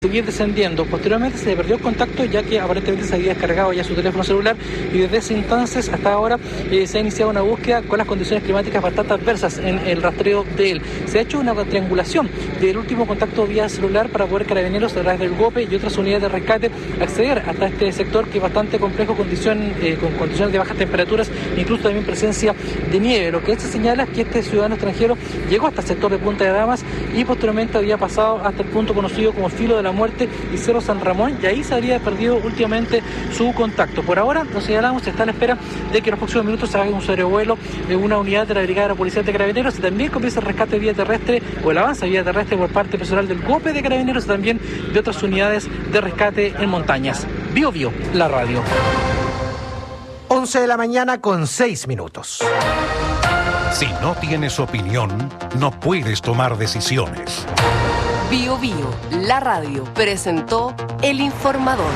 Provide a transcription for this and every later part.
seguir descendiendo. Posteriormente se le perdió el contacto, ya que aparentemente se había descargado ya su teléfono celular, y desde ese entonces hasta ahora se ha iniciado una búsqueda con las condiciones climáticas bastante adversas en el rastreo de él. Se ha hecho una triangulación del último contacto vía celular para poder Carabineros, a través del GOPE y otras unidades de rescate, acceder hasta este sector, que es bastante complejo, con condiciones de bajas temperaturas, incluso también presencia de nieve. Lo que se señala es que este ciudadano extranjero llegó hasta el sector de Punta de Damas y posteriormente había pasado hasta el punto conocido como Filo de la Muerte y Cerro San Ramón, y ahí se habría perdido últimamente su contacto. Por ahora, nos señalamos, se está a la espera de que en los próximos minutos se haga un sobrevuelo de una unidad de la Brigada de la Policía de Carabineros, y también comienza el rescate vía terrestre o el avance vía terrestre por parte personal del GOPE de Carabineros y también de otras unidades de rescate en montañas. Bio Bio, la radio. 11 de la mañana con 6 minutos. Si no tienes opinión, no puedes tomar decisiones. Bio Bio, la radio, presentó El Informador.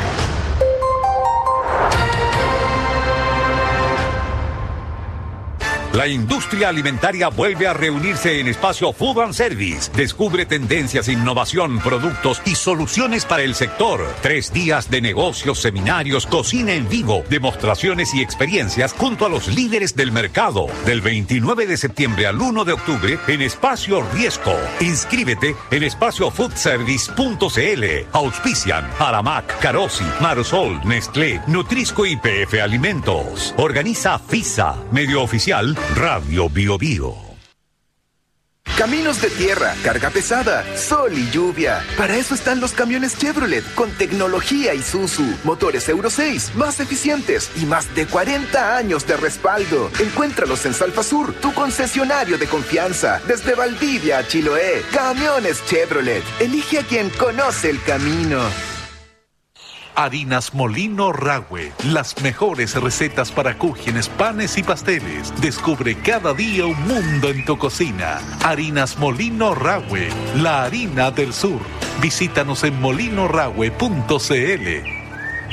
La industria alimentaria vuelve a reunirse en Espacio Food and Service. Descubre tendencias, innovación, productos y soluciones para el sector. 3 días de negocios, seminarios, cocina en vivo, demostraciones y experiencias junto a los líderes del mercado. Del 29 de septiembre al 1 de octubre en Espacio Riesco. Inscríbete en espaciofoodservice.cl. Auspician Aramac, Carosi, Marsol, Nestlé, Nutrisco y PF Alimentos. Organiza FISA, medio oficial Radio Bio Bio. Caminos de tierra, carga pesada, sol y lluvia. Para eso están los camiones Chevrolet con tecnología Isuzu, motores Euro 6, más eficientes y más de 40 años de respaldo. Encuéntralos en Salfasur, tu concesionario de confianza. Desde Valdivia a Chiloé, camiones Chevrolet. Elige a quien conoce el camino. Harinas Molino Rahue, las mejores recetas para cúgenes, panes y pasteles. Descubre cada día un mundo en tu cocina. Harinas Molino Rahue, la harina del sur. Visítanos en molinorahue.cl.